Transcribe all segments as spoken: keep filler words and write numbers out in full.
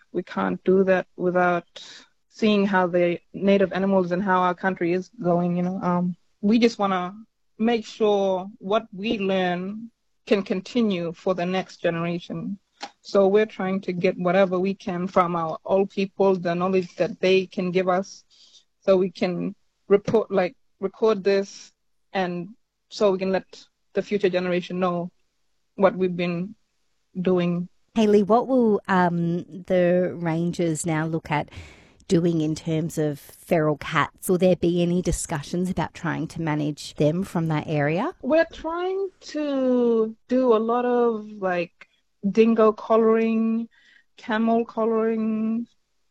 we can't do that without seeing how the native animals and how our country is going, you know. Um, we just want to make sure what we learn can continue for the next generation. So we're trying to get whatever we can from our old people, the knowledge that they can give us, so we can report, like record this, and so we can let the future generation know what we've been doing. Hayley, what will um, the rangers now look at doing in terms of feral cats? Will there be any discussions about trying to manage them from that area? We're trying to do a lot of like dingo collaring, camel collaring,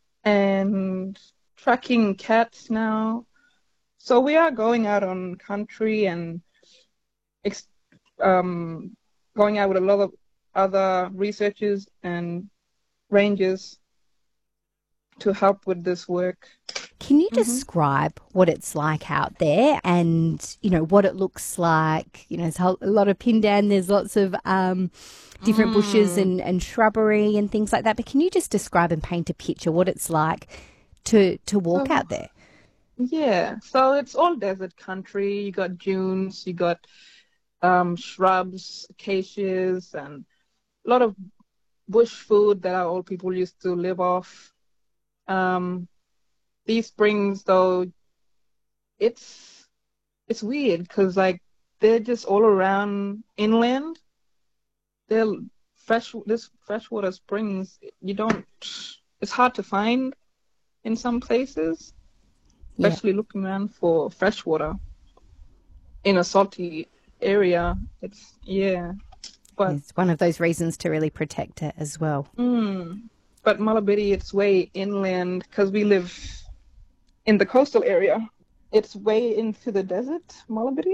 and tracking cats now. So we are going out on country and ex- um, going out with a lot of other researchers and rangers to help with this work. Can you Mm-hmm. describe what it's like out there and, you know, what it looks like? You know, there's a lot of pindan, there's lots of um, different mm. bushes and, and shrubbery and things like that. But can you just describe and paint a picture what it's like to, to walk so, out there? Yeah, so it's all desert country. You got dunes, you got um, shrubs, acacias, and a lot of bush food that our old people used to live off. Um, these springs, though, it's it's weird because like they're just all around inland. They're fresh. This freshwater springs, you don't. It's hard to find in some places, Yeah. especially looking around for freshwater in a salty area. It's yeah, but It's one of those reasons to really protect it as well. Mm, but Malabidi, it's way inland because we live in the coastal area. It's way into the desert, Malabidi.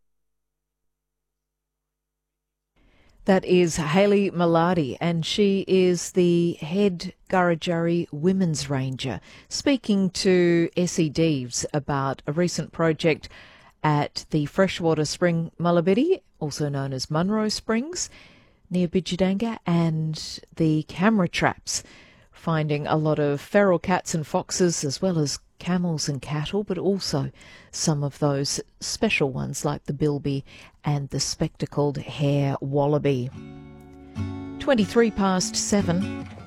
That is Hayley Maladi, and she is the head Gurrajari Women's Ranger, speaking to Essie Deeves about a recent project at the freshwater spring Malabidi, also known as Munro Springs, near Bidjadanga, and the camera traps, finding a lot of feral cats and foxes as well as camels and cattle, but also some of those special ones like the bilby and the spectacled hare wallaby. twenty-three past seven.